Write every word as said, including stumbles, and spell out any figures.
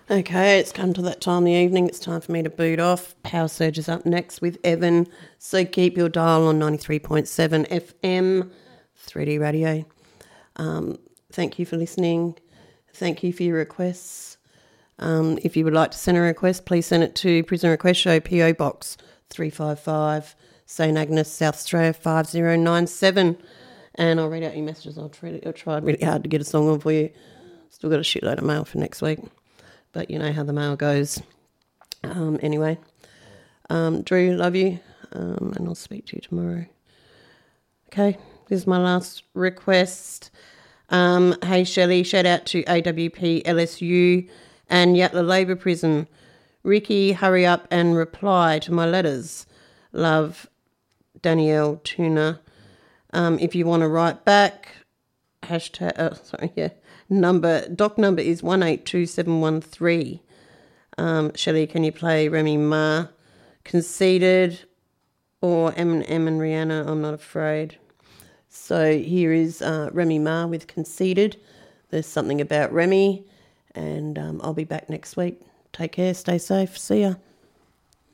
Okay, it's come to that time of the evening. It's time for me to boot off. Power Surge is up next with Evan. So keep your dial on ninety-three point seven F M, three D Radio. Um, thank you for listening. Thank you for your requests. Um, if you would like to send a request, please send it to Prison Request Show, P O Box three five five, Saint Agnes, South Australia five zero nine seven. And I'll read out your messages. I'll try, I'll try really hard to get a song on for you. Still got a shitload of mail for next week. But you know how the mail goes. Um, anyway, um, Drew, love you, um, and I'll speak to you tomorrow. Okay, this is my last request. Um, hey, Shelley, shout out to A W P, L S U and Yatala Labour Prison. Ricky, hurry up and reply to my letters. Love, Danielle Tuna. Um, if you want to write back, hashtag, uh, sorry, yeah, number, doc number is one eight two seven one three. Um, Shelley, can you play Remy Ma, Conceited, or Eminem and Rihanna, I'm Not Afraid. So here is uh, Remy Ma with Conceited. There's something about Remy, and um, I'll be back next week. Take care, stay safe, see ya.